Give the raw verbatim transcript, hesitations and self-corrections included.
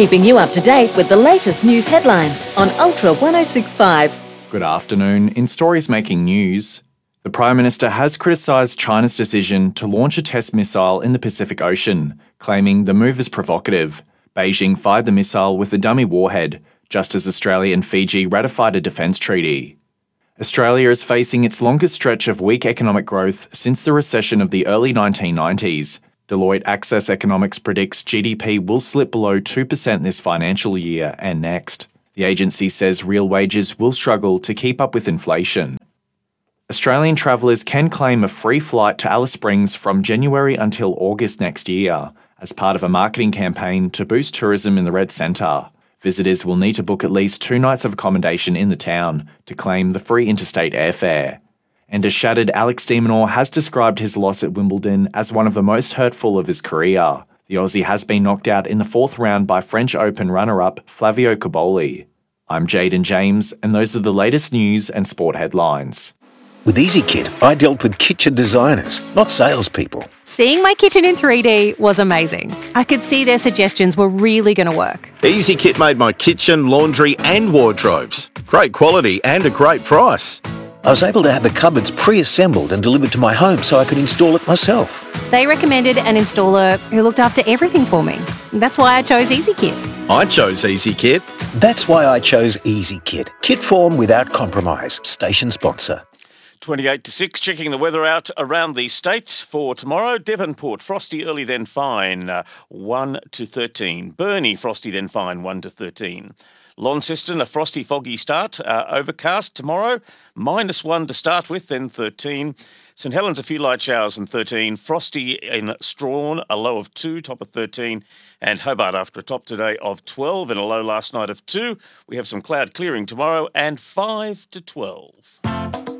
keeping you up to date with the latest news headlines on Ultra one oh six point five. Good afternoon. In stories making news, the Prime Minister has criticised China's decision to launch a test missile in the Pacific Ocean, claiming the move is provocative. Beijing fired the missile with a dummy warhead, just as Australia and Fiji ratified a defence treaty. Australia is facing its longest stretch of weak economic growth since the recession of the early nineteen nineties. Deloitte Access Economics predicts G D P will slip below two percent this financial year and next. The agency says real wages will struggle to keep up with inflation. Australian travellers can claim a free flight to Alice Springs from January until August next year, as part of a marketing campaign to boost tourism in the Red Centre. Visitors will need to book at least two nights of accommodation in the town to claim the free interstate airfare. And a shattered Alex de Minaur has described his loss at Wimbledon as one of the most hurtful of his career. The Aussie has been knocked out in the fourth round by French Open runner-up Flavio Cobolli. I'm Jaden James, and those are the latest news and sport headlines. With EasyKit, I dealt with kitchen designers, not salespeople. Seeing my kitchen in three D was amazing. I could see their suggestions were really going to work. EasyKit made my kitchen, laundry and wardrobes. Great quality and a great price. I was able to have the cupboards pre-assembled and delivered to my home so I could install it myself. They recommended an installer who looked after everything for me. That's why I chose EasyKit. I chose EasyKit. That's why I chose EasyKit. Kit form without compromise. Station sponsor. twenty-eight to six, checking the weather out around the state for tomorrow. Devonport, frosty early then fine, uh, one to thirteen. Burnie, frosty then fine, one to thirteen. Launceston, a frosty foggy start, uh, overcast tomorrow, minus one to start with, then thirteen. St Helens, a few light showers and thirteen. Frosty in Strawn, a low of two, top of thirteen. And Hobart, after a top today of twelve and a low last night of two. We have some cloud clearing tomorrow and five to twelve.